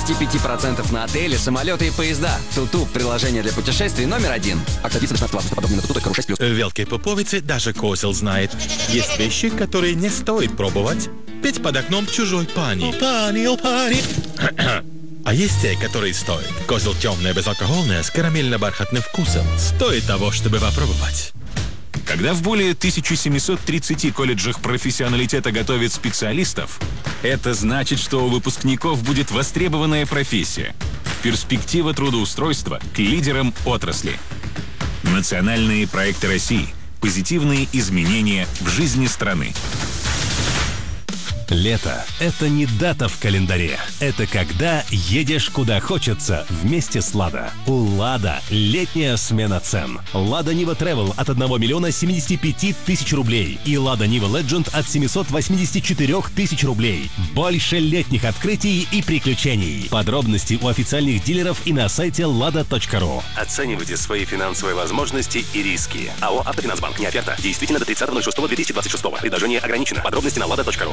25% на отели, самолеты и поезда. Туту – приложение для путешествий номер 1. Акция длится 16 августа. Подробнее на tutu.ru 6+. В Велкой Поповице даже козел знает. Есть вещи, которые не стоит пробовать. Петь под окном чужой пани. О, пани. А есть те, которые стоят. Козел темное, безалкогольное, с карамельно-бархатным вкусом. Стоит того, чтобы попробовать. Когда в более 1730 колледжах профессионалитета готовят специалистов, это значит, что у выпускников будет востребованная профессия. Перспектива трудоустройства к лидерам отрасли. Национальные проекты России. Позитивные изменения в жизни страны. Лето – это не дата в календаре. Это когда едешь куда хочется вместе с «Лада». У «Лада» летняя смена цен. «Лада Нива Travel» от 1 миллиона 75 тысяч рублей и «Лада Нива Legend» от 784 тысяч рублей. Больше летних открытий и приключений. Подробности у официальных дилеров и на сайте lada.ru. Оценивайте свои финансовые возможности и риски. АО «Автофинансбанк». Не оферта. Действительно до 30.06.2026. Предложение ограничено. Подробности на lada.ru.